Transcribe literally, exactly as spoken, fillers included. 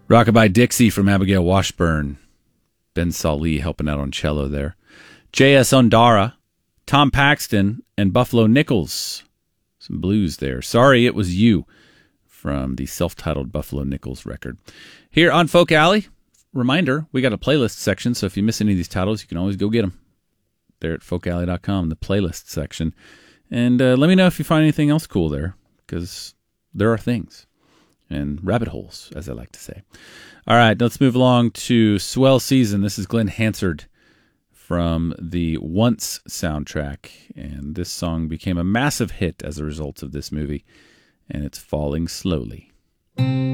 Rockabye Dixie from Abigail Washburn. Ben Salee helping out on cello there. J S. Ondara, Tom Paxton, and Buffalo Nichols. Some blues there. Sorry It Was You from the self-titled Buffalo Nichols record. Here on Folk Alley, reminder, we got a playlist section, so if you miss any of these titles, you can always go get them. There at folk alley dot com, the playlist section. And uh, let me know if you find anything else cool there, because there are things. And rabbit holes, as I like to say. All right, let's move along to Swell Season. This is Glenn Hansard from the Once soundtrack. And this song became a massive hit as a result of this movie. And it's Falling Slowly.